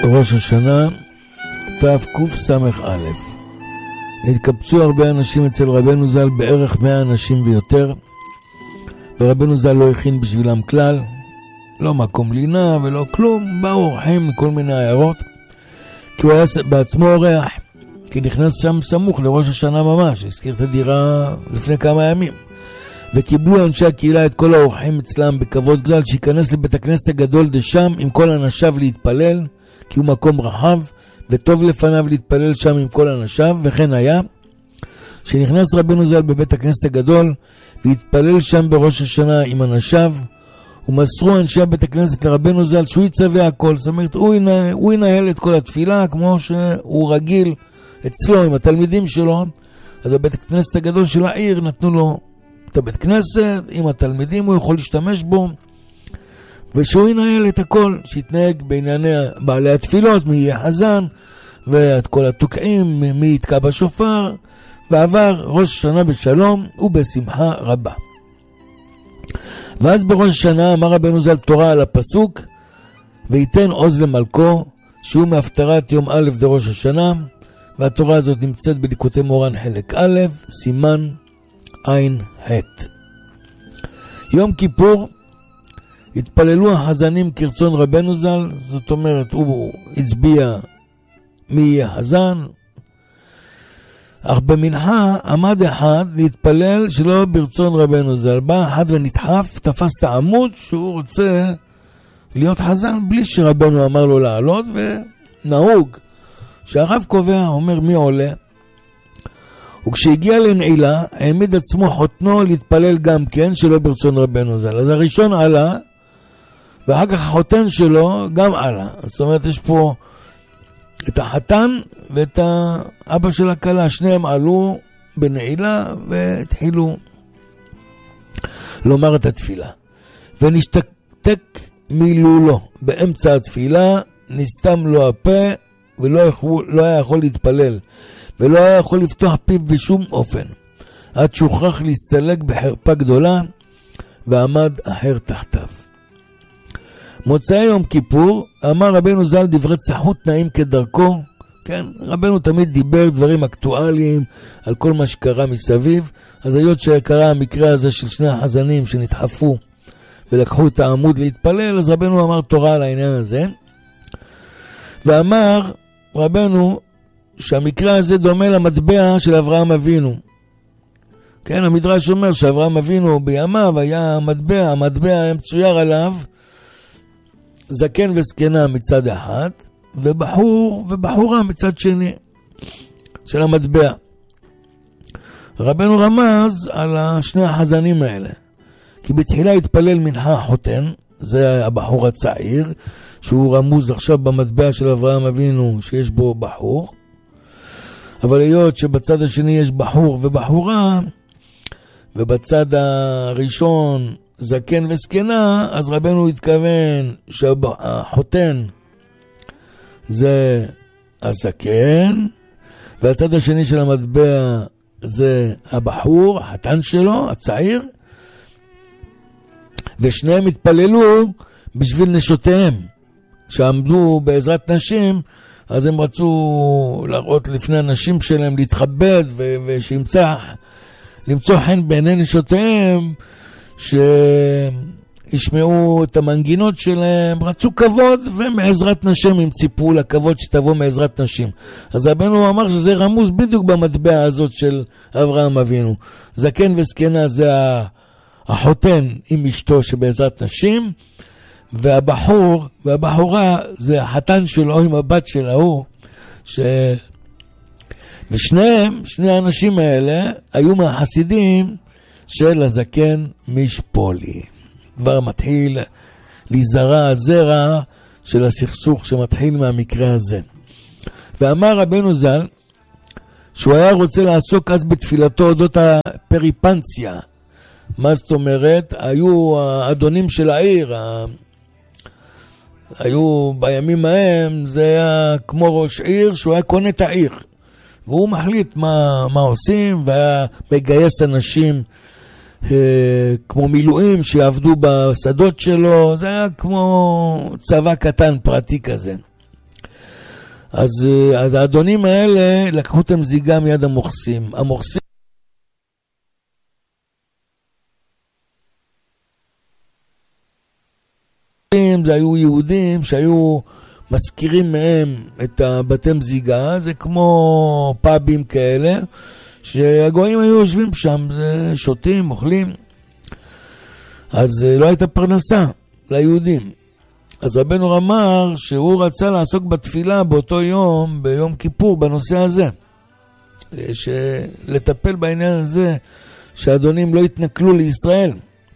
ראש השנה תקס"א. התקבצו הרבה אנשים אצל רבנו ז"ל, בערך 100 אנשים ויותר, ורבנו ז"ל לא הכין בשבילם כלל, לא מקום לינה ולא כלום, באו אורחים מכל מיני עיירות, כי הוא היה בעצמו אורח, כי נכנס שם סמוך לראש השנה ממש, הזכיר את הדירה לפני כמה ימים, וקיבלו אנשי הקהילה את כל האורחים אצלם בכבוד גדול, שיכנס לבית הכנסת הגדול דשם עם כל אנשיו להתפלל, כי הוא מקום רחב וטוב לפניו להתפלל שם עם כל אנשיו. וכן היה שנכנס רבנו ז"ל בבית הכנסת הגדול והתפלל שם בראש השנה עם אנשיו, ומסרו אנשי בית הכנסת לרבנו ז"ל שהוא יצווה הכל, זאת אומרת הוא ינהל את כל התפילה כמו שהוא רגיל אצלו עם התלמידים שלו. אז בבית הכנסת הגדול של העיר נתנו לו את הבית כנסת עם התלמידים, הוא יכול להשתמש בו, ושהוא ינהל את הכל, שיתנהג בענייני בעלי התפילות, מי יהיה חזן, ואת כל התוקעים, מי יתקע בשופר, ועבר ראש השנה בשלום ובשמחה רבה. ואז בראש השנה אמר רבנו ז"ל תורה על הפסוק, ויתן עוז למלכו, שהוא מהפטרת יום א' דראש השנה, והתורה הזאת נמצאת בליקוטי מורן חלק א', סימן עין ח'. יום כיפור התפללו החזנים כרצון רבנו ז"ל, זאת אומרת הוא הצביע מי יהיה חזן, אך במנחה עמד אחד להתפלל שלא ברצון רבנו ז"ל, בא אחד ונדחף, תפס את העמוד שהוא רוצה להיות חזן בלי שרבנו אמר לו לעלות, ונהוג שהרב קובע, אומר מי עולה, וכשהגיע לנעילה העמיד עצמו חותנו להתפלל גם כן שלא ברצון רבנו ז"ל. אז הראשון עלה ואחר כך החותן שלו גם עלה, זאת אומרת יש פה את החתן ואת האבא של הכלה, שניהם עלו בנעילה והתחילו לומר את התפילה, ונשתתק מילולו באמצע התפילה, נסתם לו הפה ולא היה יכול להתפלל ולא היה יכול לפתוח פיו בשום אופן, עד שהוכרח להסתלק בחרפה גדולה, ועמד אחר תחתיו. מוצאי יום כיפור אמר רבנו ז"ל דברי צחות נעים כדרכו, כן, רבנו תמיד דיבר דברים אקטואליים על כל מה שקרה מסביב. אז היות שקרה המקרה הזה של שני החזנים שנדחפו ולקחו את העמוד להתפלל, אז רבנו אמר תורה על העניין הזה, ואמר רבנו שהמקרה הזה דומה למטבע של אברהם אבינו. כן, המדרש אומר שאברהם אבינו בימיו היה המטבע היה מצויר עליו זקן וזקנה מצד אחד, ובחור ובחורה מצד שני של המטבע. רבנו רמז על שני החזנים האלה, כי בתחילה התפלל מנחה החותן, זה הבחור הצעיר, שהוא רמוז עכשיו במטבע של אברהם אבינו שיש בו בחור, אבל היות שבצד השני יש בחור ובחורה, ובצד הראשון זקן וזקנה, אז רבנו התכוון שהחותן זה הזקן, והצד השני של המטבע זה הבחור, החתן שלו, הצעיר, ושניהם התפללו בשביל נשותיהם, שעמדו בעזרת נשים, אז הם רצו להראות לפני הנשים שלהם להתכבד, למצוא חן בעיני נשותיהם, שישמעו את המנגינות שלהם, רצו כבוד, ומעזרת נשים הם ציפו לכבוד שתבוא מעזרת נשים. אז רבנו אמר שזה רמוז בדיוק במטבע הזאת של אברהם אבינו. זקן וזקנה זה החותן עם אשתו שבעזרת נשים, והבחור והבחורה זה החתן שלו עם הבת של ההוא, ושניהם, שני האנשים האלה היו מהחסידים של הזקן משפולי. כבר מתחיל להיזרע הזרע של הסכסוך שמתחיל מהמקרה הזה. ואמר רבנו ז"ל שהוא היה רוצה לעסוק אז בתפילתו אודות הפריפנציה. מה זאת אומרת? היו האדונים של העיר, היו בימים ההם, זה היה כמו ראש עיר שהוא היה קונה את העיר, והוא מחליט מה עושים, והיה מגייס אנשים כמו מילואים שיעבדו בשדות שלו, זה היה כמו צבא קטן פרטי כזה. אז האדונים האלה לקחו את המזיגה מיד המוכסים. המוכסים זה היו יהודים שהיו מזכירים מהם את הבתי מזיגה, זה כמו פאבים כאלה, שהגויים היו יושבים שם, זה שותים, אוכלים, אז לא הייתה פרנסה ליהודים. אז רבנו אמר שהוא רצה לעסוק בתפילה באותו יום, ביום כיפור, בנושא הזה, לטפל בעניין הזה, שהאדונים לא יתנכלו לישראל.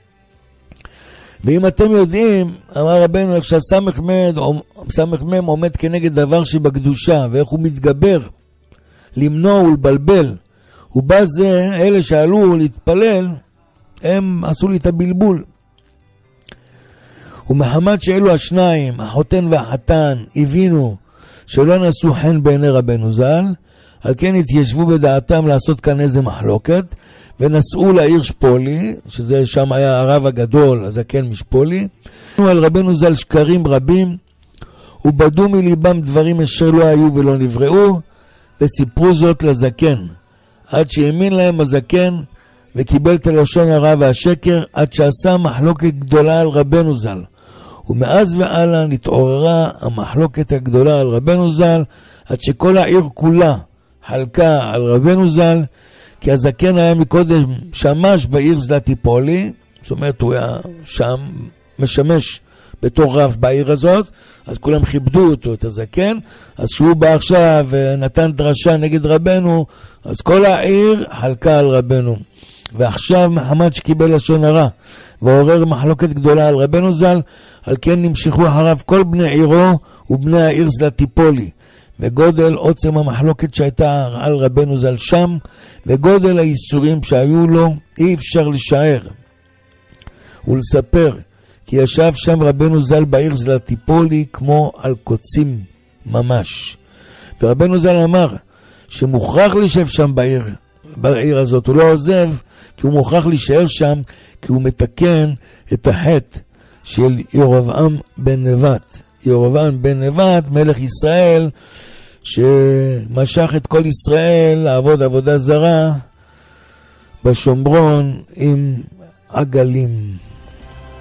ואם אתם יודעים, אמר רבנו, איך שהסמ"ם עומד כנגד דבר שבקדושה, ואיך הוא מתגבר למנוע ולבלבל, ובא זה, אלה שעלו להתפלל, הם עשו לי את הבלבול. ומחמד שאלו השניים, החותן והחתן, הבינו שלא נשאו חן בעיני רבנו ז"ל, על כן התיישבו בדעתם לעשות כאן איזה מחלוקת, ונסעו לעיר שפולי, שזה שם היה הרב הגדול, הזקן משפולי, על רבנו ז"ל שקרים רבים, ובדו מליבם דברים אשר לא היו ולא נבראו, וסיפרו זאת לזקן, עד שהאמין להם הזקן, וקיבל את הלשון הרע והשקר, עד שעשה מחלוקת גדולה על רבנו ז"ל. ומאז ועלה נתעוררה המחלוקת הגדולה על רבנו ז"ל, עד שכל העיר כולה חלקה על רבנו ז"ל, כי הזקן היה מקודם שמש בעיר זלטיפולי, זאת אומרת הוא היה שם משמש בתור רב בעיר הזאת, אז כולם כיבדו אותו, את הזקן, אז שהוא בא עכשיו ונתן דרשה נגד רבנו, אז כל העיר חלקה על רבנו. ועכשיו מחמד שקיבל לשון הרע ועורר מחלוקת גדולה על רבנו ז"ל, על כן נמשכו אחריו כל בני עירו ובני העיר זלטיפולי, וגודל עוצם המחלוקת שהייתה על רבנו ז"ל שם, וגודל האיסורים שהיו לו, אי אפשר לשער ולספר, כי ישב שם רבנו ז"ל בעיר זלטיפולי כמו על קוצים ממש. ורבנו ז"ל אמר שמוכרח לשב שם בעיר הזאת, הוא לא עוזב, כי הוא מוכרח להישאר שם, כי הוא מתקן את החטא של ירבעם בן נבט. ירבעם בן נבט, מלך ישראל, שמשך את כל ישראל לעבוד עבודה זרה בשומרון עם עגלים.